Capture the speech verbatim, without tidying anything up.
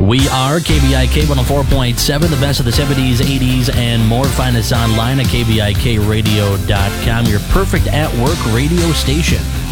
We are K B I K one oh four point seven, the best of the seventies, eighties, and more. Find us online at K B I K radio dot com, your perfect at-work radio station.